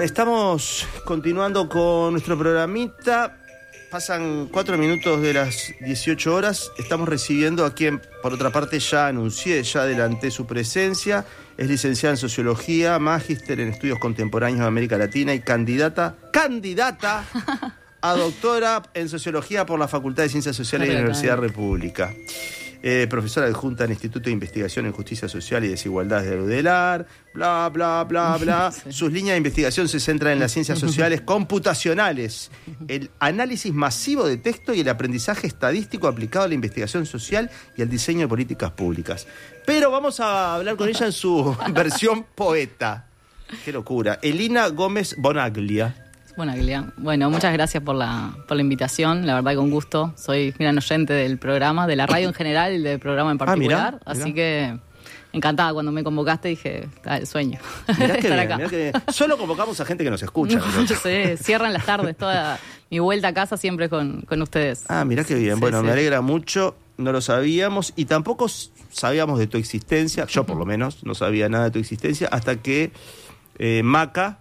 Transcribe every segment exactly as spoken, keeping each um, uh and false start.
estamos continuando con nuestro programita. Pasan cuatro minutos de las dieciocho horas. Estamos recibiendo a quien, por otra parte, ya anuncié, ya adelanté su presencia. Es licenciada en Sociología, magíster en Estudios Contemporáneos de América Latina y candidata, candidata a doctora en Sociología por la Facultad de Ciencias Sociales de la Universidad República. Eh, profesora adjunta en Instituto de Investigación en Justicia Social y Desigualdades de UDELAR, bla, bla, bla, bla. Sí. Sus líneas de investigación se centran en las ciencias sociales computacionales, el análisis masivo de texto y el aprendizaje estadístico aplicado a la investigación social y al diseño de políticas públicas. Pero vamos a hablar con ella en su versión poeta. ¡Qué locura! Elina Gómez Bonaglia. Bonaglia. Bueno, muchas gracias por la, por la invitación, la verdad con gusto. Soy gran oyente del programa, de la radio en general y del programa en particular, ah, mirá, mirá. Así que encantada. Cuando me convocaste dije, ah, el sueño. Mirá que, bien, acá. Mirá que bien. Solo convocamos a gente que nos escucha. No, yo sé, cierran las tardes, toda mi vuelta a casa siempre con, con ustedes. Ah, mirá qué bien. Sí, bueno, sí. Me alegra mucho, no lo sabíamos y tampoco sabíamos de tu existencia, yo por lo menos no sabía nada de tu existencia, hasta que eh, Maca,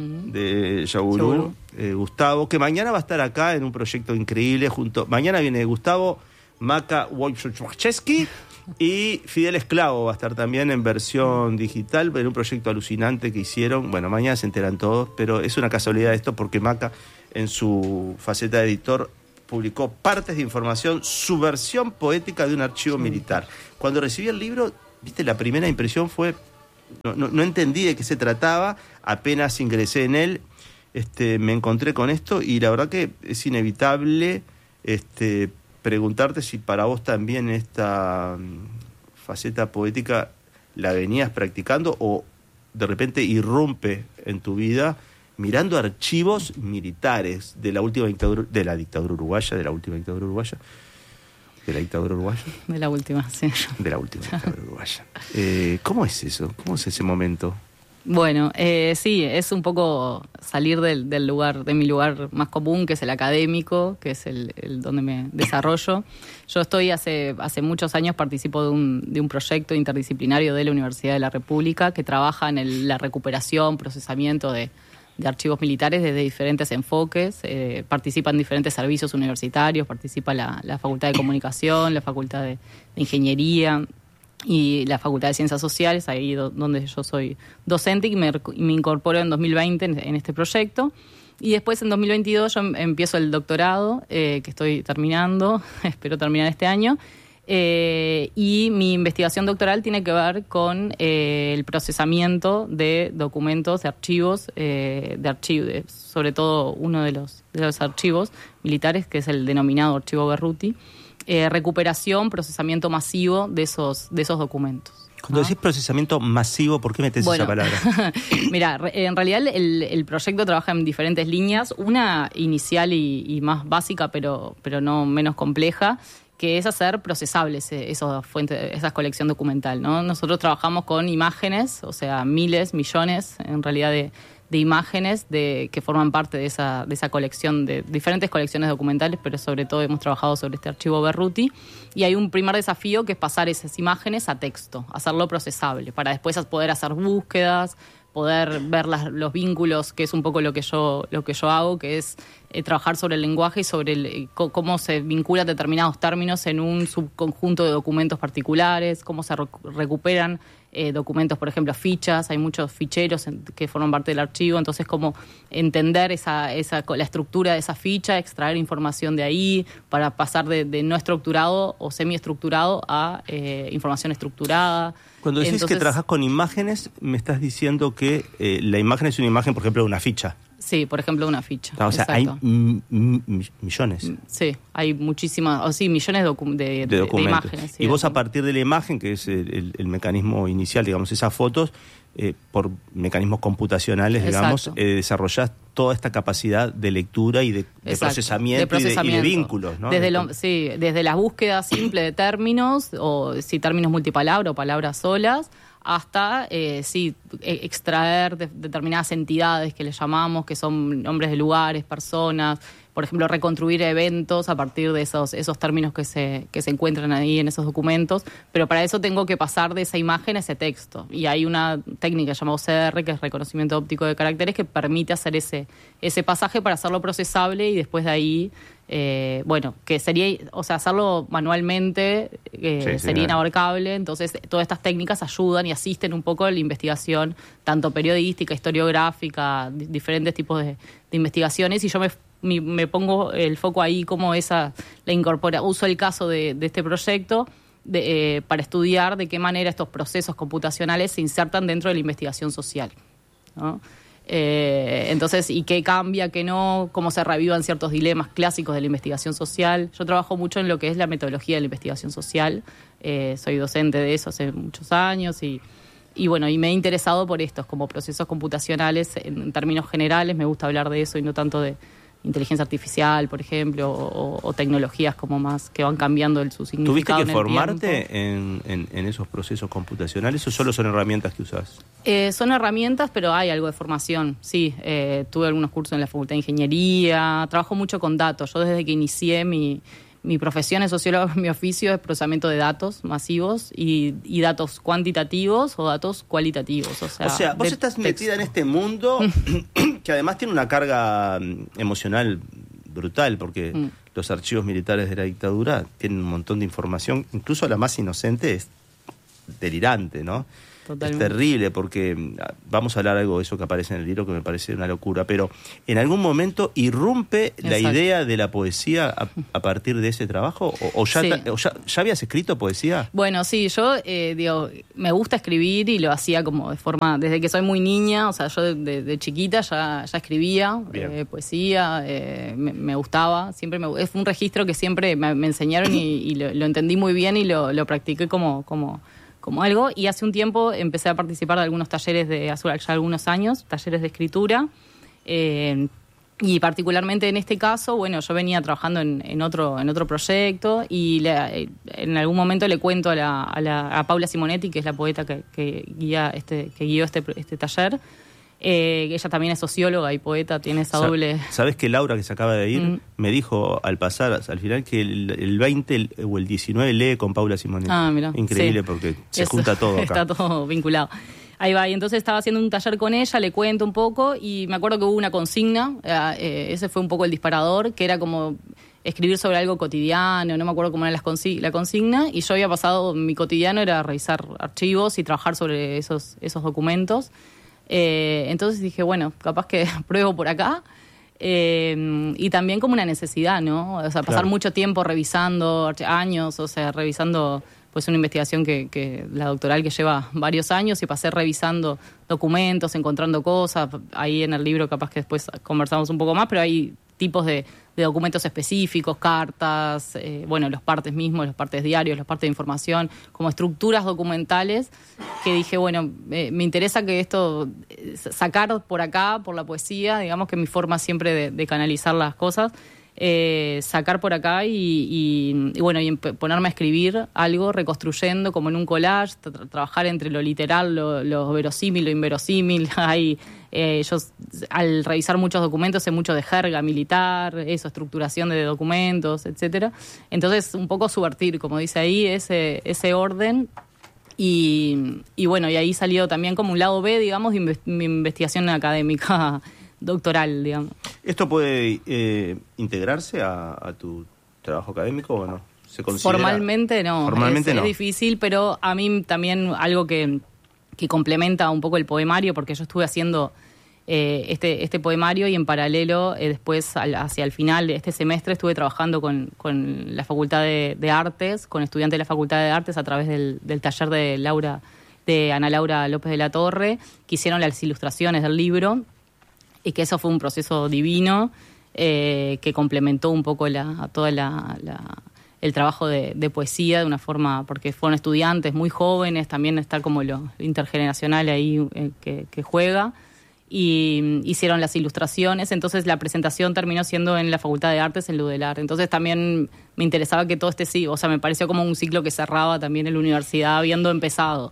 de Yabulú, eh, Gustavo, que mañana va a estar acá en un proyecto increíble junto. Mañana viene Gustavo, Maca Wojciechowski y Fidel Esclavo va a estar también en versión digital en un proyecto alucinante que hicieron. Bueno, mañana se enteran todos, pero es una casualidad esto porque Maca en su faceta de editor publicó partes de información, su versión poética de un archivo militar. Cuando recibí el libro, viste, la primera impresión fue No, no, no entendí de qué se trataba, apenas ingresé en él, este, me encontré con esto y la verdad que es inevitable este, preguntarte si para vos también esta um, faceta poética la venías practicando o de repente irrumpe en tu vida mirando archivos militares de la última dictadura, de la dictadura uruguaya, de la última dictadura uruguaya. ¿De la dictadura uruguaya? De la última, sí. De la última dictadura uruguaya. Eh, ¿Cómo es eso? ¿Cómo es ese momento? Bueno, eh, sí, es un poco salir del, del lugar, de mi lugar más común, que es el académico, que es el, el donde me desarrollo. Yo estoy hace, hace muchos años, participo de un, de un proyecto interdisciplinario de la Universidad de la República que trabaja en el, la recuperación, procesamiento de de archivos militares desde diferentes enfoques, eh, participan diferentes servicios universitarios, participa la, la Facultad de Comunicación, la Facultad de, de Ingeniería y la Facultad de Ciencias Sociales, ahí do, donde yo soy docente y me, y me incorporo en dos mil veinte en, en este proyecto. Y después en dos mil veintidós yo empiezo el doctorado, eh, que estoy terminando, espero terminar este año. Eh, y mi investigación doctoral tiene que ver con eh, el procesamiento de documentos, de archivos, eh, de archivos, sobre todo uno de los, de los archivos militares, que es el denominado archivo Berruti, eh, recuperación, procesamiento masivo de esos, de esos documentos. Cuando decís procesamiento masivo, ¿por qué metes bueno, esa palabra? Mira, en realidad el, el proyecto trabaja en diferentes líneas, una inicial y, y más básica, pero, pero no menos compleja, que es hacer procesables esas fuentes, esa colección documental, ¿no? Nosotros trabajamos con imágenes, o sea, miles, millones, en realidad, de, de imágenes de, que forman parte de esa, de esa colección, de diferentes colecciones documentales, pero sobre todo hemos trabajado sobre este archivo Berruti. Y hay un primer desafío que es pasar esas imágenes a texto, hacerlo procesable, para después poder hacer búsquedas, poder ver las, los vínculos, que es un poco lo que yo, lo que yo hago, que es eh, trabajar sobre el lenguaje y sobre el, eh, c- cómo se vinculan determinados términos en un subconjunto de documentos particulares, cómo se re- recuperan eh, documentos, por ejemplo, fichas, hay muchos ficheros en, que forman parte del archivo, entonces cómo entender esa, esa, la estructura de esa ficha, extraer información de ahí, para pasar de, de no estructurado o semiestructurado a eh, información estructurada. Cuando decís Entonces, que trabajas con imágenes, me estás diciendo que eh, la imagen es una imagen, por ejemplo, de una ficha. Sí, por ejemplo, una ficha. O sea, hay m- m- millones. Sí, hay muchísimas, o sí, millones de, docu- de, de documentos. De imágenes. Sí, y vos de a partir de la imagen, que es el, el, el mecanismo inicial, digamos, esas fotos, eh, por mecanismos computacionales, digamos, eh, desarrollás toda esta capacidad de lectura y de, de, procesamiento, de procesamiento y, de, y de vínculos, ¿no? Desde lo, sí, desde la búsqueda simple de términos, o si términos multipalabra o palabras solas, hasta eh, sí, extraer de, determinadas entidades que le llamamos, que son nombres de lugares, personas, por ejemplo, reconstruir eventos a partir de esos, esos términos que se, que se encuentran ahí en esos documentos, pero para eso tengo que pasar de esa imagen a ese texto. Y hay una técnica llamada O C R, que es reconocimiento óptico de caracteres, que permite hacer ese, ese pasaje para hacerlo procesable y después de ahí, eh, bueno, que sería, o sea, hacerlo manualmente eh, Sí, sí, sería claro. inabarcable. Entonces, todas estas técnicas ayudan y asisten un poco a la investigación, tanto periodística, historiográfica, di- diferentes tipos de, de investigaciones, y yo me Mi, me pongo el foco ahí como esa la incorpora uso el caso de, de este proyecto de, eh, para estudiar de qué manera estos procesos computacionales se insertan dentro de la investigación social, ¿no? Eh, entonces, y qué cambia, qué no, cómo se reavivan ciertos dilemas clásicos de la investigación social. Yo trabajo mucho en lo que es la metodología de la investigación social, eh, soy docente de eso hace muchos años y Y bueno, y me he interesado por estos como procesos computacionales en, en términos generales. Me gusta hablar de eso y no tanto de inteligencia artificial, por ejemplo, o, o tecnologías como más que van cambiando el, su significado. ¿Tuviste que en el formarte tiempo. en, en, en esos procesos computacionales o solo son herramientas que usás? Eh, son herramientas, pero hay algo de formación, sí. Eh, tuve algunos cursos en la Facultad de Ingeniería, trabajo mucho con datos. Yo desde que inicié mi, mi profesión es socióloga, mi oficio es procesamiento de datos masivos y, y datos cuantitativos o datos cualitativos. O sea, O sea, vos de estás texto. metida en este mundo que además tiene una carga mm, emocional brutal, porque Mm. los archivos militares de la dictadura tienen un montón de información, incluso la más inocente es delirante, ¿no? Totalmente. Es terrible porque mm, vamos a hablar algo de eso que aparece en el libro que me parece una locura, pero en algún momento irrumpe la Exacto. idea de la poesía a, a partir de ese trabajo, o, o ya, Sí. ta- o ya, ¿ya habías escrito poesía? Bueno, sí, yo eh, digo, me gusta escribir y lo hacía como de forma, desde que soy muy niña, o sea, yo de, de- de chiquita ya, ya escribía Bien. eh, poesía, eh, me, me gustaba, siempre me, es un registro que siempre me, me enseñaron y, y lo, lo entendí muy bien y lo, lo practiqué como, como, como algo. Y hace un tiempo empecé a participar de algunos talleres de, hace ya algunos años, talleres de escritura. Eh, Y particularmente en este caso, bueno, yo venía trabajando en, en otro en otro proyecto y le- en algún momento le cuento a, la, a, la, a Paula Simonetti, que es la poeta que, que guía este que guió este, este taller, eh, ella también es socióloga y poeta, tiene esa Sa- doble... ¿Sabes que Laura, que se acaba de ir, Mm. me dijo al pasar, al final, que el, el veinte el- o el diecinueve lee con Paula Simonetti? Ah, mira. Increíble, Sí. porque se Eso, junta todo acá. Está todo vinculado. Ahí va, y entonces estaba haciendo un taller con ella, le cuento un poco, y me acuerdo que hubo una consigna, eh, eh, ese fue un poco el disparador, que era como escribir sobre algo cotidiano, no me acuerdo cómo era las consi- la consigna, y yo había pasado, mi cotidiano era revisar archivos y trabajar sobre esos, esos documentos. Eh, entonces dije, bueno, capaz que pruebo por acá. Eh, y también como una necesidad, ¿no? O sea, pasar Claro. mucho tiempo revisando, arch- años, o sea, revisando pues una investigación que, que la doctoral que lleva varios años, y pasé revisando documentos, encontrando cosas. Ahí en el libro capaz que después conversamos un poco más, pero hay tipos de, de documentos específicos, cartas, eh, bueno, los partes mismos, los partes diarios, los partes de información, como estructuras documentales que dije, bueno, eh, me interesa que esto, eh, sacar por acá, por la poesía, digamos que mi forma siempre de, de canalizar las cosas, eh, sacar por acá y, y, y bueno, y empe- ponerme a escribir algo, reconstruyendo como en un collage, tra- trabajar entre lo literal, lo, lo verosímil, lo inverosímil. Hay, eh, yo s- al revisar muchos documentos sé mucho de jerga militar, eso, estructuración de documentos, etcétera. Entonces, un poco subvertir, como dice ahí, ese, ese orden. Y, y bueno, y ahí salió también como un lado B, digamos, de inves- mi investigación académica doctoral, digamos. ¿Esto puede eh, integrarse a, a tu trabajo académico o no? ¿Se considera? Formalmente no, Formalmente es, no. es difícil, pero a mí también algo que, que complementa un poco el poemario, porque yo estuve haciendo eh, este, este poemario y en paralelo eh, después al- hacia el final de este semestre estuve trabajando con, con la Facultad de, de Artes, con estudiantes de la Facultad de Artes a través del, del taller de Laura, de Ana Laura López de la Torre, que hicieron las ilustraciones del libro, y que eso fue un proceso divino eh, que complementó un poco la, toda la, la, el trabajo de, de poesía de una forma, porque fueron estudiantes muy jóvenes, también está como lo intergeneracional ahí eh, que, que juega, y mm, hicieron las ilustraciones, entonces la presentación terminó siendo en la Facultad de Artes en Ludelar. Entonces también me interesaba que todo este sí, o sea, me pareció como un ciclo que cerraba también en la universidad habiendo empezado.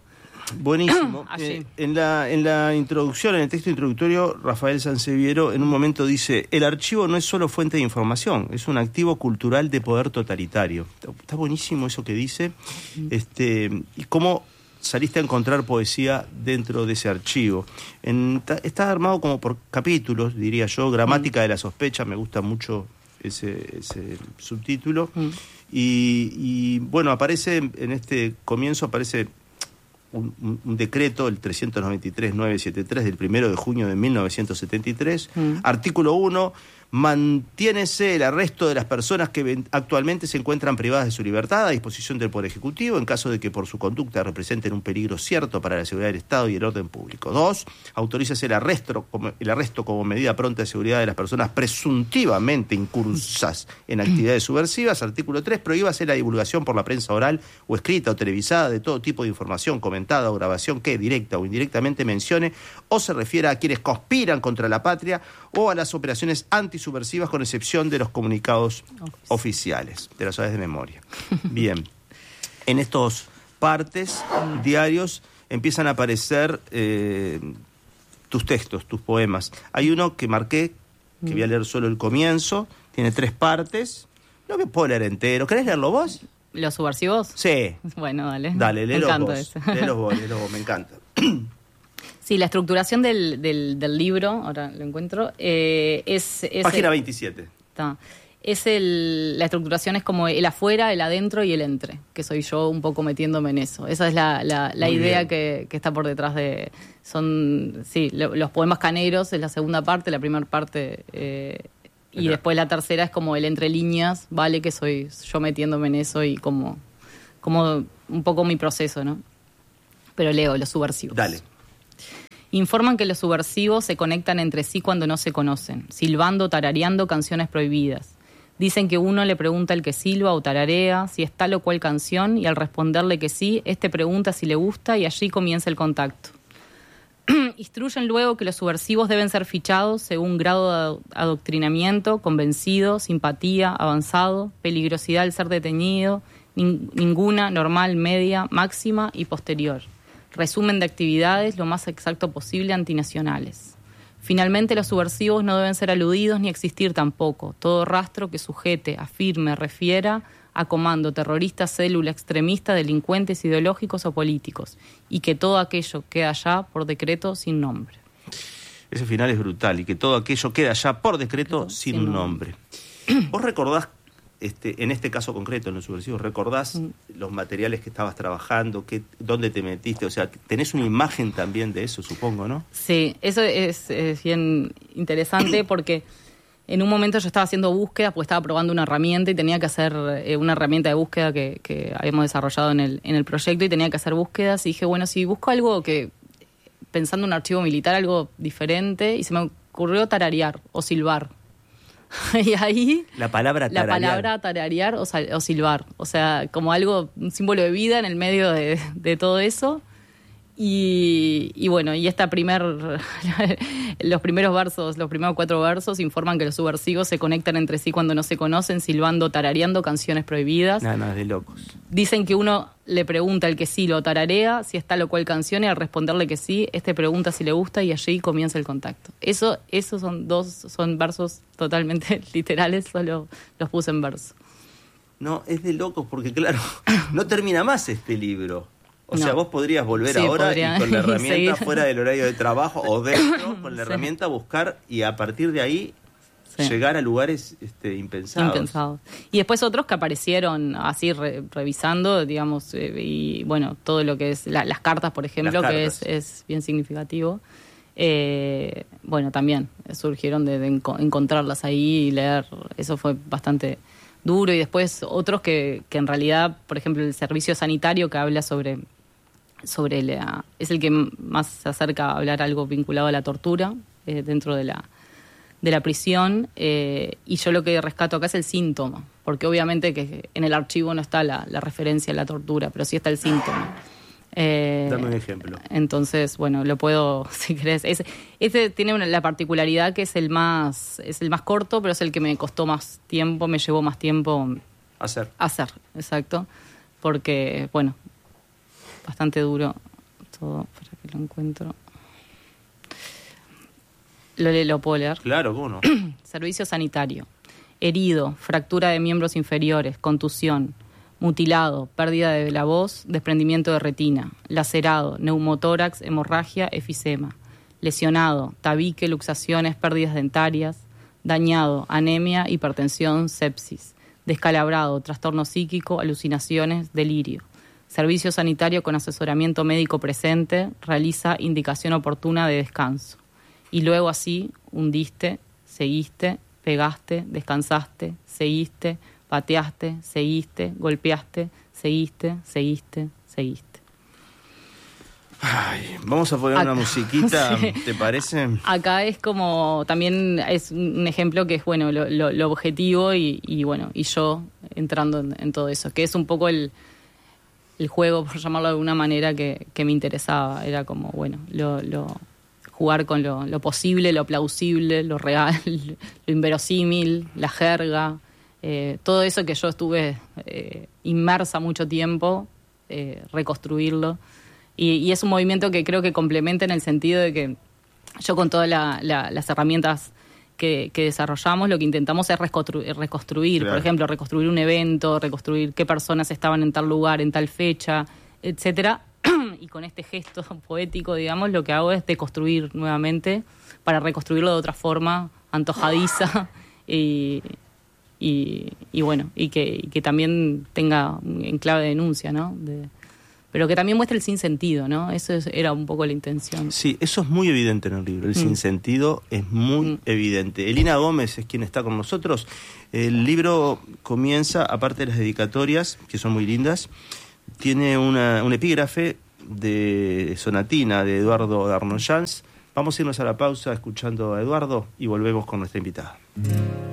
Buenísimo. Eh, en, la, en la introducción, en el texto introductorio, Rafael Sanseviero en un momento dice: el archivo no es solo fuente de información, es un activo cultural de poder totalitario. Está buenísimo eso que dice. Este, y cómo saliste a encontrar poesía dentro de ese archivo. En, está armado como por capítulos, diría yo. Gramática de la sospecha, me gusta mucho ese, ese subtítulo. Mm. Y, y bueno, aparece en este comienzo, aparece un, un, un decreto, el trescientos noventa y tres mil novecientos setenta y tres, del primero de junio de mil novecientos setenta y tres. Mm. Artículo uno. Mantiénese el arresto de las personas que actualmente se encuentran privadas de su libertad a disposición del Poder Ejecutivo en caso de que por su conducta representen un peligro cierto para la seguridad del Estado y el orden público. Dos, autorícese el arresto, el arresto como medida pronta de seguridad de las personas presuntivamente incursas en actividades subversivas. Artículo tres, prohíbase la divulgación por la prensa oral o escrita o televisada de todo tipo de información comentada o grabación que directa o indirectamente mencione o se refiera a quienes conspiran contra la patria o a las operaciones antisubversivas, con excepción de los comunicados oficiales. Te lo sabes de memoria. Bien. En estos partes, diarios, empiezan a aparecer eh, tus textos, tus poemas. Hay uno que marqué, que voy a leer solo el comienzo, tiene tres partes. No me puedo leer entero. ¿Querés leerlo vos? ¿Los subversivos? Sí. Bueno, dale. Dale, léelos vos. Léelos vos, léelos vos, me encanta. Sí, la estructuración del, del, del libro, ahora lo encuentro, eh, es, es... Página veintisiete. Está. Es el, la estructuración es como el afuera, el adentro y el entre, que soy yo un poco metiéndome en eso. Esa es la, la, la idea que, que está por detrás de... Son, sí, lo, los poemas caneros es la segunda parte, la primera parte... Eh, y Ajá. Después la tercera es como el entre líneas, ¿vale? Que soy yo metiéndome en eso y como, como un poco mi proceso, ¿no? Pero leo los subversivos. Dale. Informan que los subversivos se conectan entre sí cuando no se conocen, silbando, tarareando canciones prohibidas. Dicen que uno le pregunta al que silba o tararea si es tal o cual canción y al responderle que sí, este pregunta si le gusta y allí comienza el contacto. Instruyen luego que los subversivos deben ser fichados según grado de adoctrinamiento, convencido, simpatía, avanzado, peligrosidad al ser detenido, nin- ninguna, normal, media, máxima y posterior. Resumen de actividades lo más exacto posible antinacionales. Finalmente, los subversivos no deben ser aludidos ni existir tampoco. Todo rastro que sujete, afirme, refiera a comando terrorista, célula extremista, delincuentes ideológicos o políticos, y que todo aquello queda allá por decreto sin nombre. Ese final es brutal, y que todo aquello queda allá por decreto sin, sin nombre. nombre. ¿Vos recordás, este, en este caso concreto, en los subversivos, recordás mm. los materiales que estabas trabajando, qué, dónde te metiste? O sea, tenés una imagen también de eso, supongo, ¿no? Sí, eso es, es bien interesante porque en un momento yo estaba haciendo búsqueda, porque estaba probando una herramienta y tenía que hacer eh, una herramienta de búsqueda que, que habíamos desarrollado en el, en el proyecto y tenía que hacer búsquedas y dije, bueno, si busco algo que, pensando en un archivo militar, algo diferente, y se me ocurrió tararear o silbar. Y ahí... La palabra tararear. La palabra tararear o, sal, o silbar. O sea, como algo, un símbolo de vida en el medio de, de todo eso. Y, y bueno, y esta primer, los primeros versos, los primeros cuatro versos informan que los subversivos se conectan entre sí cuando no se conocen, silbando, tarareando canciones prohibidas. Nada, nada de locos. Dicen que uno le pregunta al que sí lo tararea si es tal o cual canción y al responderle que sí, este pregunta si le gusta y allí comienza el contacto. Eso, esos son dos, son versos totalmente literales, solo los puse en verso. No, es de locos porque claro, no termina más este libro. O no. sea, vos podrías volver sí, ahora podría. y con la herramienta fuera del horario de trabajo o dentro, con la sí. herramienta buscar y a partir de ahí sí. llegar a lugares este, impensados. Impensados. Y después otros que aparecieron así re, revisando, digamos, eh, y bueno, todo lo que es la, las cartas, por ejemplo, cartas. que es, es bien significativo. Eh, bueno, también surgieron de, de enco- encontrarlas ahí y leer, eso fue bastante duro. Y después otros que, que en realidad, por ejemplo, el servicio sanitario que habla sobre... sobre la, es el que más se acerca a hablar algo vinculado a la tortura eh, dentro de la de la prisión eh, y yo lo que rescato acá es el síntoma, porque obviamente que en el archivo no está la, la referencia a la tortura, pero sí está el síntoma. Eh, Dame un ejemplo. Entonces, bueno, lo puedo, si querés. Ese, ese tiene una, la particularidad que es el más es el más corto, pero es el que me costó más tiempo, me llevó más tiempo hacer. Hacer, exacto, porque, bueno, bastante duro todo, para que lo encuentro. Lo, lo puedo leer. Claro, ¿cómo no? Servicio sanitario. Herido, fractura de miembros inferiores, contusión, mutilado, pérdida de la voz, desprendimiento de retina, lacerado, neumotórax, hemorragia, efisema, lesionado, tabique, luxaciones, pérdidas dentarias, dañado, anemia, hipertensión, sepsis, descalabrado, trastorno psíquico, alucinaciones, delirio. Servicio sanitario con asesoramiento médico presente, realiza indicación oportuna de descanso. Y luego así, hundiste, seguiste, pegaste, descansaste, seguiste, pateaste, seguiste, golpeaste, seguiste, seguiste, seguiste. Ay, vamos a poner Acá, una musiquita, sí. ¿Te parece? Acá es como, también es un ejemplo que es, bueno, lo, lo, lo objetivo y, y, bueno, y yo entrando en, en todo eso, que es un poco el, el juego, por llamarlo de alguna manera, que, que me interesaba. Era como, bueno, lo... lo jugar con lo, lo posible, lo plausible, lo real, lo inverosímil, la jerga, eh, todo eso que yo estuve eh, inmersa mucho tiempo, eh, reconstruirlo. Y, y es un movimiento que creo que complementa en el sentido de que yo con todas la, la, las herramientas que, que desarrollamos, lo que intentamos es reconstruir, reconstruir claro. Por ejemplo, reconstruir un evento, reconstruir qué personas estaban en tal lugar, en tal fecha, etcétera. Y con este gesto poético, digamos, lo que hago es deconstruir nuevamente para reconstruirlo de otra forma, antojadiza y, y, y bueno, y que, y que también tenga en clave de denuncia, ¿no? De, pero que también muestre el sinsentido, ¿no? Eso es, era un poco la intención. Sí, eso es muy evidente en el libro, el mm. sinsentido es muy mm. evidente. Elina Gómez es quien está con nosotros. El libro comienza, aparte de las dedicatorias, que son muy lindas, tiene una, un epígrafe de Sonatina de Eduardo Darnolans. Vamos a irnos a la pausa escuchando a Eduardo y volvemos con nuestra invitada.